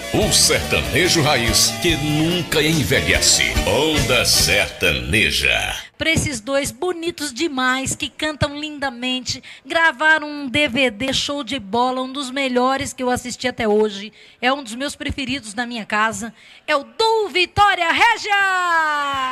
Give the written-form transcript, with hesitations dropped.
O sertanejo raiz que nunca envelhece. Onda Sertaneja. Para esses dois bonitos demais que cantam lindamente, gravaram um DVD show de bola, um dos melhores que eu assisti até hoje. É um dos meus preferidos na minha casa. É o Du Vitória Regia!